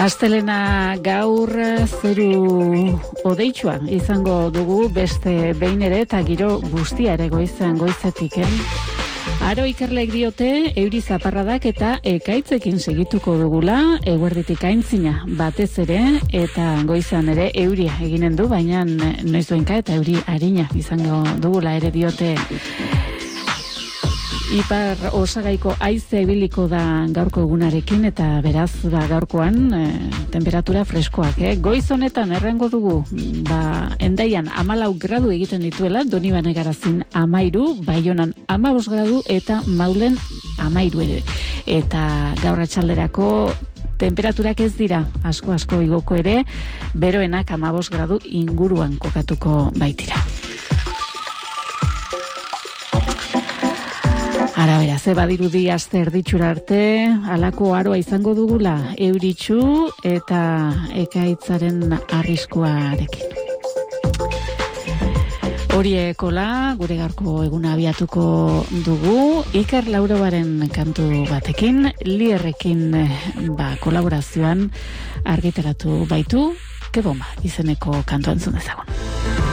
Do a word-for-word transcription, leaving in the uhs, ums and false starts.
Astelena gaur zeru odeitsua izango dugu beste behin ere eta giro guztia ere goizan goizetik. Aro ikerleek diote euri zaparradak eta ekaitzekin segituko dugula eguerditik aintzina batez ere eta goizan ere euria eginen du, baina noizdoenka eta euri arina izango dugula ere diote. Ipar osagaiko haize ibiliko da gaurko egunarekin eta beraz ba, gaurkoan e, temperatura freskoak. Eh? Goiz honetan errengo dugu ba, Hendaian hamalau gradu egiten dituela, Donibane Garazin hamairu, Baionan hamabost gradu eta Maulen hamairu ere. Eta gaur atxalderako temperaturak ez dira asko-asko igoko ere, beroenak hamabost gradu inguruan kokatuko baitira. Ara bera, ze badirudi aste erditxura arte, halako aroa izango dugula, euritxu eta ekaitzaren arriskuarekin. Horiekola, gure gaurko eguna abiatuko dugu, Iker Laurobaren kantu batekin, Lierrekin ba, kolaborazioan argitaratu baitu, Ke bomba izeneko kantua entzun dezagun.